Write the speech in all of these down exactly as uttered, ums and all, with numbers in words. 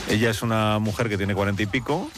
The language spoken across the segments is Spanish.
Ella es una mujer que tiene cuarenta y pico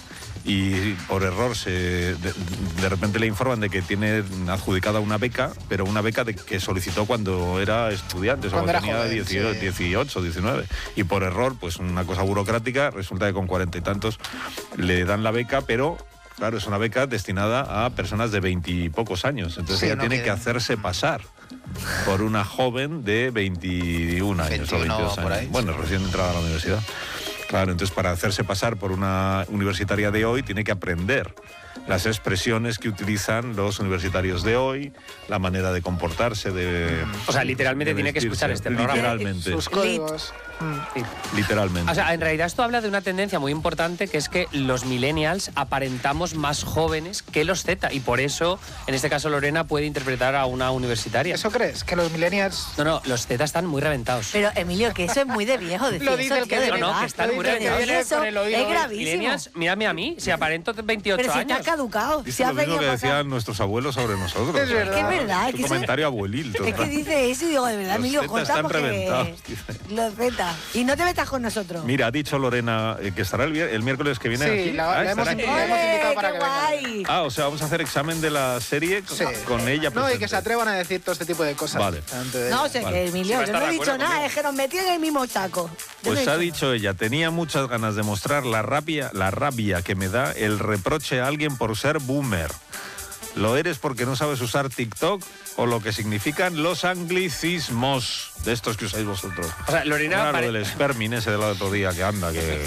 y por error se de, de repente le informan de que tiene adjudicada una beca, pero una beca de, que solicitó cuando era estudiante, cuando o era tenía joven, dieciocho, sí. dieciocho, diecinueve. Y por error, pues una cosa burocrática, resulta que con cuarenta y tantos le dan la beca, pero... Claro, es una beca destinada a personas de veintipocos años. Entonces Sí, ella no tiene quieren. que hacerse pasar por una joven de veintiún años veintiuno o veintidós por años. ahí, Bueno, sí. recién entrada a la universidad. Claro, entonces para hacerse pasar por una universitaria de hoy tiene que aprender las expresiones que utilizan los universitarios de hoy, la manera de comportarse, de... O sea, literalmente de tiene que vestirse. escuchar este programa. Literalmente. Sus códigos. Sí. Literalmente. O sea, en realidad esto habla de una tendencia muy importante, que es que los millennials aparentamos más jóvenes que los Z, y por eso, en este caso, Lorena puede interpretar a una universitaria. ¿Eso crees? Que los millennials... No, no, los Z están muy reventados. Pero, Emilio, que eso es muy de viejo decir Lo dice eso, el que tío, de viene. No, no, verdad. que están Lo muy dice el que reventados. viene Eso con el oído. es gravísimo. Millennials, mírame a mí, si aparento veintiocho Pero si años. estás caducado, Dice si has lo mismo venido que para acá. decían nuestros abuelos sobre nosotros. Es verdad. Es que es verdad, es Un que eso- comentario abuelil. Es que total. dice eso y digo, de verdad, Los Emilio, Zetas corta están porque... reventados, dice. Los Z. Y no te metas con nosotros. Mira, ha dicho Lorena eh, que estará el, vier- el miércoles que viene Sí, aquí. la- Ah, la hemos estará aquí. invitado. hemos ¡Ole, invitado para qué que venga. guay! Ah, o sea, vamos a hacer examen de la serie con, Sí. con ella No, y que presente. se atrevan a decir todo este tipo de cosas. Vale. delante de No, ella. sé Vale. que Sí, Emilio, va a yo no estar he de dicho acuerdo nada, conmigo. es que nos metí en el mismo chaco. Yo Pues no he ha dicho dicho ella, tenía muchas ganas de mostrar la rabia, la rabia que me da el reproche a alguien por ser boomer. ¿Lo eres porque no sabes usar TikTok o lo que significan los anglicismos de estos que usáis vosotros? O sea, Lorena Claro, pare- del espermin ese del otro día, que anda, que...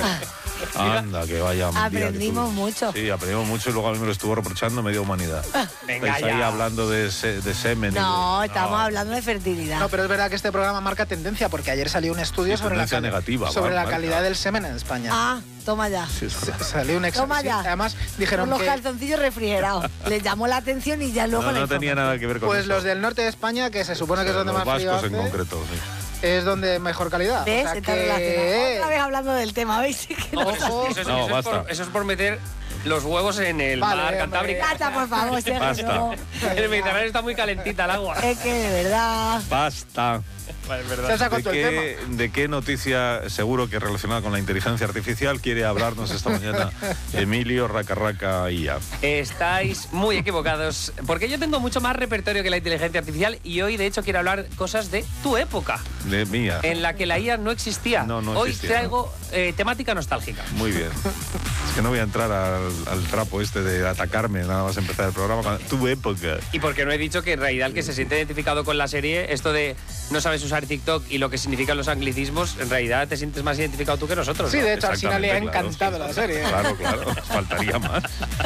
Anda, que vaya un día que Aprendimos tuve. mucho. Sí, aprendimos mucho y luego a mí me lo estuvo reprochando media humanidad. Venga Estáis ahí ya. hablando de, se- de semen. y No, de- estamos hablando de fertilidad. No, pero es verdad que este programa marca tendencia, porque ayer salió un estudio Sí, sobre la, tendencia cali- negativa, sobre va, la marca. calidad del semen en España. Ah, toma ya. Sí, es verdad. Salió un examen. Toma sí. ya. Además, Con dijeron los que calzoncillos refrigerados. Les llamó la atención y ya luego No, la no tenía información. nada que ver con pues eso. los del norte de España, que se supone que es Los donde más frío vascos en hace, concreto, sí. es donde mejor calidad. ¿Ves? O sea Está que- relacionado. Otra vez hablando del tema, ¿veis? Que no- Ojo. Eso es, No, eso es basta. por, eso es por meter los huevos en el Vale, mar hombre. Cantábrico. Basta, por favor, Sergio. Basta. El Mediterráneo está muy calentita el agua. Es que de verdad... Basta. Vale, es Se verdad. sacó ¿De todo el qué, ¿De qué noticia, seguro que relacionada con la inteligencia artificial, quiere hablarnos esta mañana Emilio Racarraca I A? Estáis muy equivocados, porque yo tengo mucho más repertorio que la inteligencia artificial y hoy, de hecho, quiero hablar cosas de tu época, De mía. en la que la I A no existía. No, no hoy existía, traigo eh, temática nostálgica. Muy bien. Es que no voy a entrar al, al trapo este de atacarme nada más empezar el programa. Con tu época. Y porque no he dicho que en realidad el que se siente identificado con la serie, esto de no sabes usar TikTok y lo que significan los anglicismos, en realidad te sientes más identificado tú que nosotros. Sí, ¿no? de hecho, al Sina le ha Exactamente, claro, encantado sí. la serie. Claro, claro. Faltaría más.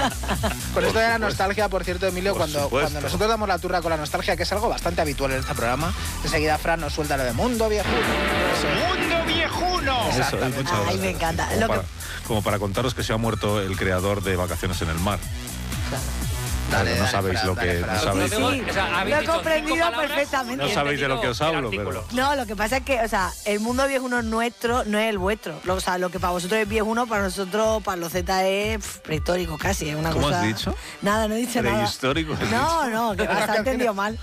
Con esto de la supuesto. nostalgia, por cierto, Emilio, Por cuando, supuesto. cuando nosotros damos la turra con la nostalgia, que es algo bastante habitual en este programa, enseguida Fran nos suelta lo de mundo viejuno. Eso. ¡Mundo viejuno! Eso, es muchas Ay, gracias. me encanta. Como Lo que- para, como para contaros que se ha muerto el creador de Vacaciones en el Mar. Dale, no dale, sabéis Fran, lo dale, que... Fran. No Sí, sabéis, sí. Tengo- o sea, habéis Lo he dicho cinco comprendido palabras perfectamente. No y he sabéis de lo que os entendido el hablo, pero- artículo. No, lo que pasa es que, o sea, el mundo viejuno nuestro no es el vuestro. Lo- O sea, lo que para vosotros es viejuno, para nosotros, para los Z es pf, prehistórico casi. Es una ¿Cómo cosa... has dicho? Nada, no he dicho nada. Prehistórico, has No, no, que vas, has entendido mal.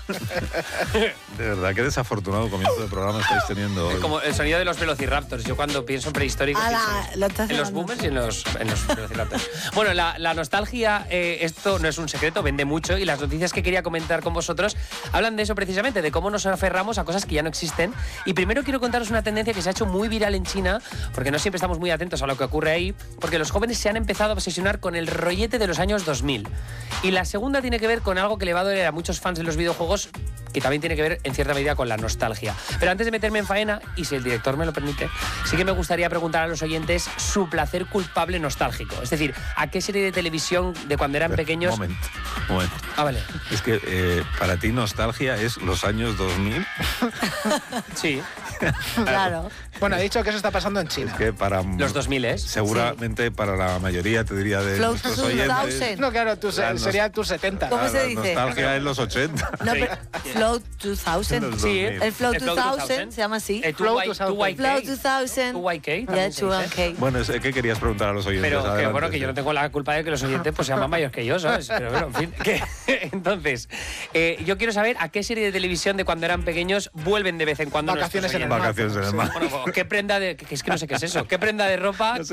De verdad, qué desafortunado comienzo de programa estáis teniendo hoy. Como el sonido de los velociraptors. Yo cuando pienso en prehistórico Ala, pienso lo estás en los cerrando. boomers y en los, en los velociraptors. Bueno, la, la nostalgia, eh, esto no es un secreto, vende mucho y las noticias que quería comentar con vosotros hablan de eso precisamente, de cómo nos aferramos a cosas que ya no existen. Y primero quiero contaros una tendencia que se ha hecho muy viral en China, porque no siempre estamos muy atentos a lo que ocurre ahí, porque los jóvenes se han empezado a obsesionar con el rollete de los años dos mil. Y la segunda tiene que ver con algo que le va a doler a muchos fans de los videojuegos, que también tiene que ver en cierta medida con la nostalgia. Pero antes de meterme en faena, y si el director me lo permite, sí que me gustaría preguntar a los oyentes su placer culpable nostálgico. Es decir, ¿a qué serie de televisión de cuando eran pequeños... Momento, momento. Ah, vale. Es que eh, para ti nostalgia es los años dos mil. Sí. Claro. Bueno, he dicho que eso está pasando en Es China. que para... Los dos mil es. Seguramente para la mayoría, te diría, de Flow nuestros two oyentes... thousand. No, claro, tú, La nos- sería tus setenta. ¿Cómo se la dice? nostalgia es los ochenta. No, Sí. pero Flow dos mil. Los Sí, dos mil. El Flow El Flow dos dos mil mil. se llama así. Eh, Flow two Y- two thousand. two Y K. Flow dos mil. two Y K Ya, también se two dice. Y K. Bueno, es- ¿qué querías preguntar a los oyentes? Pero que Adelante, bueno, que yo no sí. tengo la culpa de que los oyentes pues sean más mayores que yo, ¿sabes? Pero bueno, en fin. que- entonces, eh, yo quiero saber a qué serie de televisión de cuando eran pequeños vuelven de vez en cuando Vacaciones nuestros en el mar. oyentes. Vacaciones en el mar. Bueno, pues, ¿qué prenda de...? Que es que no sé qué es eso. ¿Qué prenda de ropa